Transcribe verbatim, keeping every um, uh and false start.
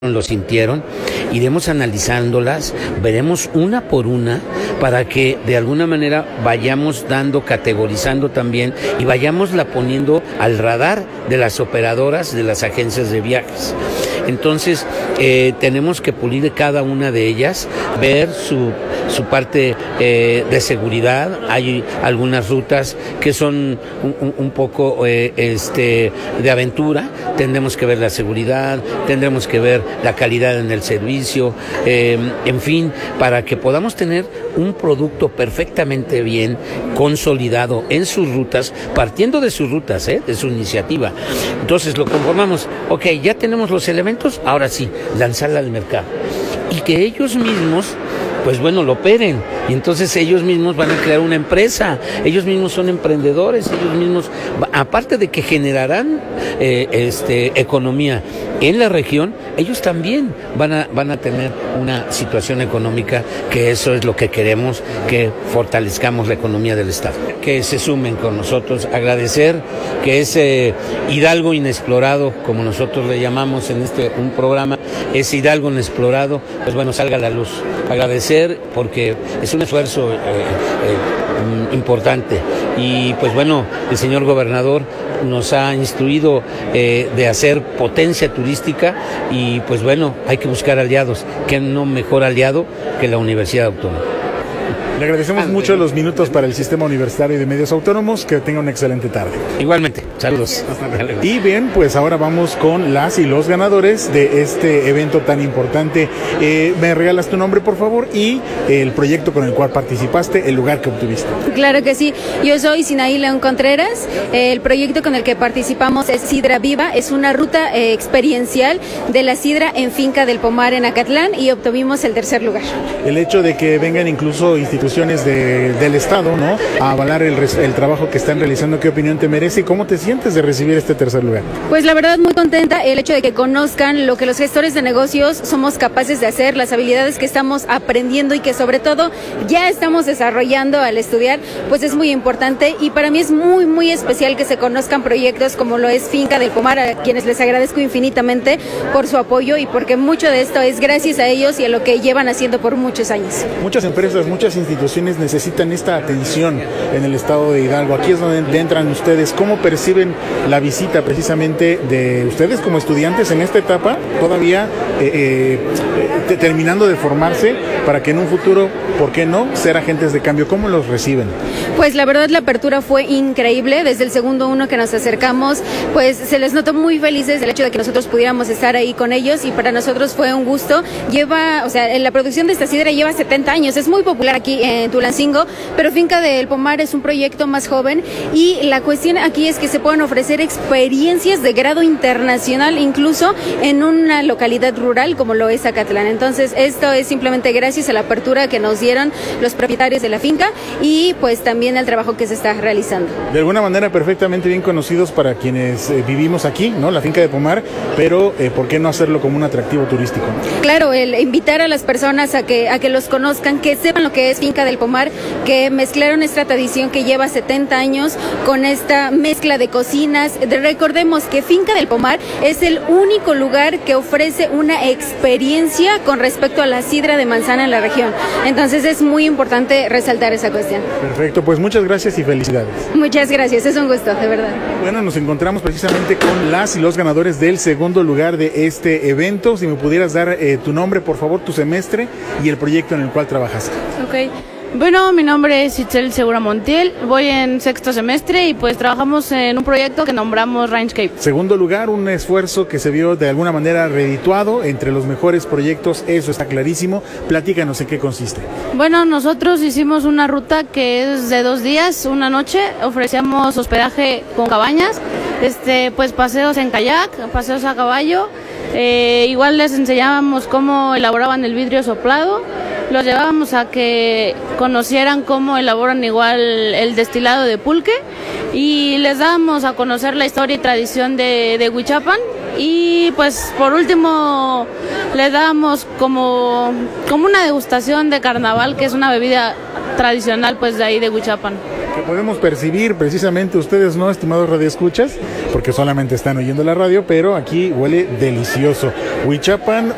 lo sintieron, iremos analizándolas, veremos una por una para que de alguna manera vayamos dando, categorizando también y vayámosla poniendo al radar de las operadoras, de las agencias de viajes. Entonces, eh, tenemos que pulir cada una de ellas, ver su, su parte eh, de seguridad. Hay algunas rutas que son un, un, un poco eh, este, de aventura, tendremos que ver la seguridad, tendremos que ver la calidad en el servicio, eh, en fin, para que podamos tener un producto perfectamente bien consolidado en sus rutas, partiendo de sus rutas, ¿eh? de su iniciativa. Entonces lo conformamos, ok, ya tenemos los elementos, ahora sí, lanzarla al mercado. Y que ellos mismos, pues bueno, lo operen. Y entonces ellos mismos van a crear una empresa, ellos mismos son emprendedores, ellos mismos, aparte de que generarán eh, este, economía en la región, ellos también van a, van a tener una situación económica, que eso es lo que queremos, que fortalezcamos la economía del Estado. Que se sumen con nosotros, agradecer que ese Hidalgo inexplorado, como nosotros le llamamos en este un programa, ese Hidalgo inexplorado, pues bueno, salga a la luz. Agradecer porque es un esfuerzo eh, eh, importante y pues bueno, el señor gobernador nos ha instruido eh, de hacer potencia turística y pues bueno, hay que buscar aliados. ¿Qué no mejor aliado que la Universidad Autónoma? Le agradecemos mucho los minutos para el Sistema Universitario de Medios Autónomos. Que tenga una excelente tarde. Igualmente, saludos. Y bien, pues ahora vamos con las y los ganadores de este evento tan importante. Eh, ¿Me regalas tu nombre, por favor? Y el proyecto con el cual participaste, el lugar que obtuviste. Claro que sí. Yo soy Sinaí León Contreras. El proyecto con el que participamos es Sidra Viva. Es una ruta eh, experiencial de la sidra en Finca del Pomar en Acatlán y obtuvimos el tercer lugar. El hecho de que vengan incluso instituciones De, del Estado, ¿no?, a avalar el, el trabajo que están realizando, ¿qué opinión te merece y cómo te sientes de recibir este tercer lugar? Pues la verdad muy contenta, el hecho de que conozcan lo que los gestores de negocios somos capaces de hacer, las habilidades que estamos aprendiendo y que sobre todo ya estamos desarrollando al estudiar, pues es muy importante y para mí es muy muy especial que se conozcan proyectos como lo es Finca del Pomar, a quienes les agradezco infinitamente por su apoyo y porque mucho de esto es gracias a ellos y a lo que llevan haciendo por muchos años. Muchas empresas, muchas instituciones necesitan esta atención en el estado de Hidalgo. Aquí es donde entran ustedes. ¿Cómo perciben la visita precisamente de ustedes como estudiantes en esta etapa, todavía eh, eh, terminando de formarse, para que en un futuro, ¿por qué no?, ser agentes de cambio? ¿Cómo los reciben? Pues la verdad la apertura fue increíble. Desde el segundo uno que nos acercamos, pues se les notó muy felices del hecho de que nosotros pudiéramos estar ahí con ellos y para nosotros fue un gusto. Lleva, o sea, la producción de esta sidra lleva setenta años. Es muy popular aquí en Tulancingo, pero Finca del Pomar es un proyecto más joven y la cuestión aquí es que se pueden ofrecer experiencias de grado internacional incluso en una localidad rural como lo es Acatlán. Entonces esto es simplemente gracias a la apertura que nos dieron los propietarios de la finca y pues también al trabajo que se está realizando. De alguna manera perfectamente bien conocidos para quienes eh, vivimos aquí, ¿no?, la Finca de Pomar, pero eh, ¿por qué no hacerlo como un atractivo turístico? Claro, el invitar a las personas a que, a que los conozcan, que sepan lo que es Finca del Pomar, que mezclaron esta tradición que lleva setenta años con esta mezcla de cocinas. Recordemos que Finca del Pomar es el único lugar que ofrece una experiencia con respecto a la sidra de manzana en la región. Entonces es muy importante resaltar esa cuestión. Perfecto, pues muchas gracias y felicidades. Muchas gracias, es un gusto, de verdad. Bueno, nos encontramos precisamente con las y los ganadores del segundo lugar de este evento. Si me pudieras dar eh, tu nombre, por favor, tu semestre y el proyecto en el cual trabajaste. Ok. Bueno, mi nombre es Itzel Segura Montiel, voy en sexto semestre y pues trabajamos en un proyecto que nombramos Rangescape. Segundo lugar, un esfuerzo que se vio de alguna manera redituado entre los mejores proyectos, eso está clarísimo. Platícanos en qué consiste. Bueno, nosotros hicimos una ruta que es de dos días, una noche, ofrecíamos hospedaje con cabañas, este, pues paseos en kayak, paseos a caballo, eh, igual les enseñábamos cómo elaboraban el vidrio soplado. Los llevábamos a que conocieran cómo elaboran igual el destilado de pulque y les dábamos a conocer la historia y tradición de, de Huichapan y pues por último les dábamos como, como una degustación de carnaval, que es una bebida tradicional pues de ahí de Huichapan. Que podemos percibir precisamente ustedes, ¿no, estimados radioescuchas? Porque solamente están oyendo la radio, pero aquí huele delicioso. Huichapan,